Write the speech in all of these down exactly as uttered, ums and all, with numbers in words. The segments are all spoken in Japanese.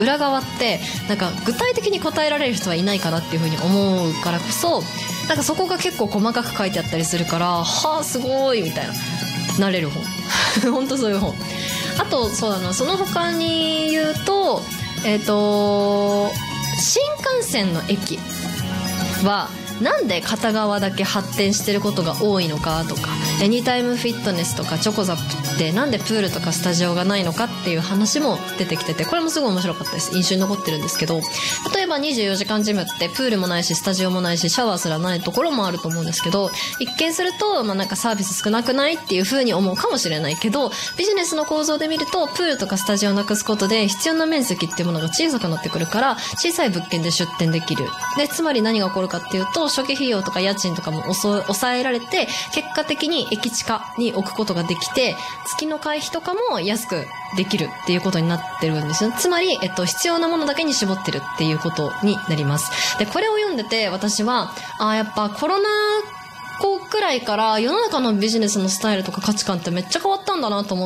裏側ってなんか具体的に答えられる人はいないかなっていうふうに思うからこそ、なんかそこが結構細かく書いてあったりするから、はあすごいみたいななれる本本当そういう本。あとそうだな、その他に言うとえっと新幹線の駅はなんで片側だけ発展してることが多いのかとか、エニタイムフィットネスとかチョコザップってなんでプールとかスタジオがないのかっていう話も出てきてて、これもすごい面白かったです。印象に残ってるんですけど、例えばにじゅうよじかんジムってプールもないしスタジオもないしシャワーすらないところもあると思うんですけど、一見すると、まあ、なんかサービス少なくないっていう風に思うかもしれないけど、ビジネスの構造で見るとプールとかスタジオをなくすことで必要な面積っていうものが小さくなってくるから、小さい物件で出店できる。でつまり何が起こるかっていうと、初期費用とか家賃とかも抑えられて、結果的に駅近に置くことができて、月の会費とかも安くできるっていうことになってるんですよ。つまり、えっと、必要なものだけに絞ってるっていうことになります。でこれを読んでて私はあやっぱコロナ後くらいから世の中のビジネスのスタイルとか価値観ってめっちゃ変わったんだなと思って、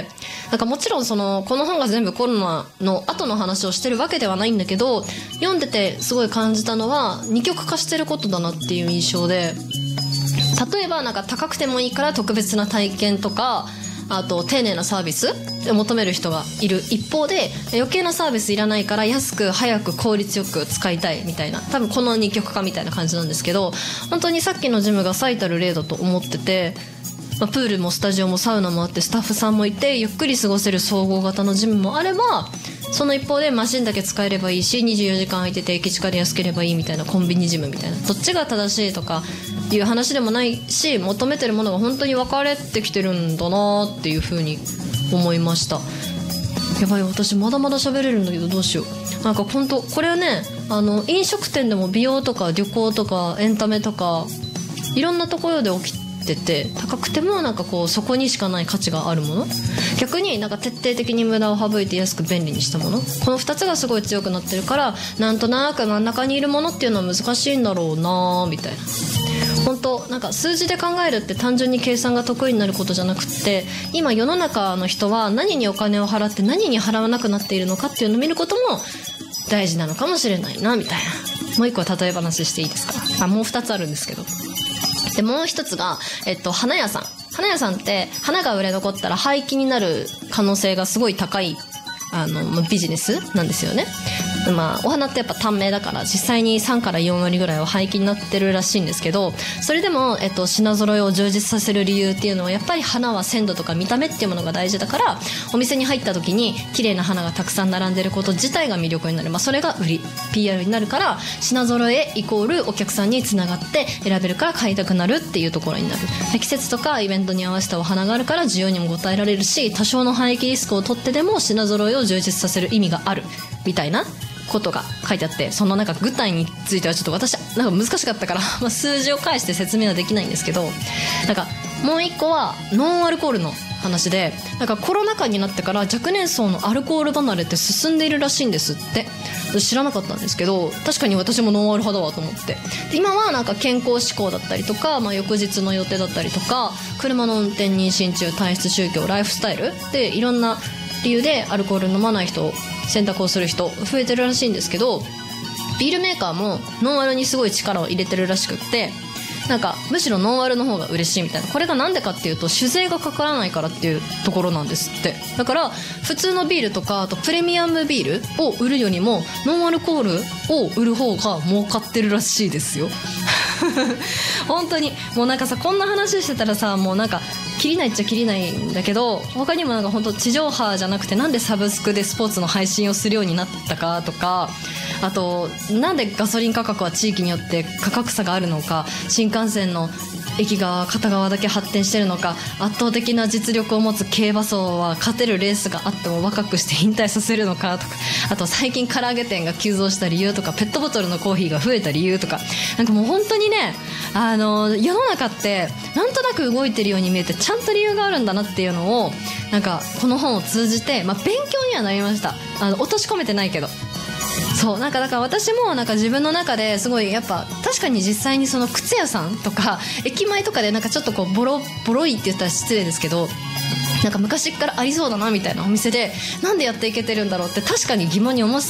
なんかもちろんそのこの本が全部コロナの後の話をしてるわけではないんだけど、読んでてすごい感じたのは二極化してることだなっていう印象で、例えばなんか高くてもいいから特別な体験とか、あと丁寧なサービスを求める人がいる一方で、余計なサービスいらないから安く早く効率よく使いたいみたいな、多分この二極化みたいな感じなんですけど、本当にさっきのジムが最たる例だと思ってて、まあ、プールもスタジオもサウナもあってスタッフさんもいてゆっくり過ごせる総合型のジムもあれば、その一方でマシンだけ使えればいいしにじゅうよじかん空いてて駅近で安ければいいみたいなコンビニジムみたいな、どっちが正しいとかいう話でもないし、求めてるものが本当に分かれてきてるんだなっていう風に思いました。やばい、私まだまだ喋れるんだけどどうしよう。なんか本当これはね、あの飲食店でも美容とか旅行とかエンタメとかいろんなところで起きてて、高くてもなんかこうそこにしかない価値があるもの、逆になんか徹底的に無駄を省いて安く便利にしたもの、このふたつがすごい強くなってるから、なんとなく真ん中にいるものっていうのは難しいんだろうなみたいな。本当なんか数字で考えるって単純に計算が得意になることじゃなくって、今世の中の人は何にお金を払って何に払わなくなっているのかっていうのを見ることも大事なのかもしれないなみたいな。もう一個例え話していいですか。あ、もう二つあるんですけど、でもう一つが、えっと、花屋さん花屋さんって花が売れ残ったら廃棄になる可能性がすごい高いあのビジネスなんですよね。まあ、お花ってやっぱ短命だから実際にさんからよんわりぐらいは廃棄になってるらしいんですけど、それでも、えっと、品揃えを充実させる理由っていうのはやっぱり花は鮮度とか見た目っていうものが大事だから、お店に入った時に綺麗な花がたくさん並んでること自体が魅力になる、まあ、それが売り ピーアール になるから、品揃えイコールお客さんにつながって選べるから買いたくなるっていうところになる。季節とかイベントに合わせたお花があるから需要にも応えられるし、多少の廃棄リスクを取ってでも品揃えを充実させる意味があるみたいなことが書いてあって、そのなんか具体についてはちょっと私なんか難しかったから、まあ、数字を返して説明はできないんですけど、なんかもう一個はノンアルコールの話で、なんかコロナ禍になってから若年層のアルコール離れって進んでいるらしいんですって。知らなかったんですけど、確かに私もノンアル派だわと思って、で今はなんか健康志向だったりとか、まあ、翌日の予定だったりとか、車の運転、妊娠中、体質、宗教、ライフスタイルでいろんな理由でアルコール飲まない人、選択をする人増えてるらしいんですけど、ビールメーカーもノンアルにすごい力を入れてるらしくって、なんかむしろノンアルの方が嬉しいみたいな。これがなんでかっていうと酒税がかからないからっていうところなんですって。だから普通のビールとかあとプレミアムビールを売るよりもノンアルコールを売る方が儲かってるらしいですよ本当にもうなんかさ、こんな話してたらさ、もうなんか切りないっちゃ切りないんだけど、他にもなんか本当地上波じゃなくてなんでサブスクでスポーツの配信をするようになったかとか、あとなんでガソリン価格は地域によって価格差があるのか、新幹線の駅が片側だけ発展してるのか、圧倒的な実力を持つ競馬層は勝てるレースがあっても若くして引退させるのかとか、あと最近唐揚げ店が急増した理由とか、ペットボトルのコーヒーが増えた理由とか、なんかもう本当にね、あの世の中ってなんとなく動いてるように見えてちゃんと理由があるんだなっていうのを、なんかこの本を通じて、まあ、勉強にはなりました。あの落とし込めてないけど、そうなんかだから私もなんか自分の中ですごいやっぱ確かに実際にその靴屋さんとか駅前とかでなんかちょっとこうボロボロいって言ったら失礼ですけど、なんか昔からありそうだなみたいなお店でなんでやっていけてるんだろうって確かに疑問に思ってた